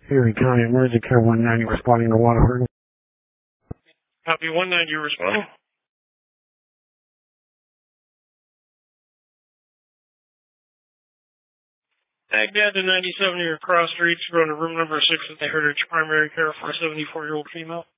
Erie County Emergency Care 190 responding to Waterford. Copy 190 responding. Baghdad to 97, your cross streets, going to room number 6 at the Heritage Primary Care for a 74-year-old female.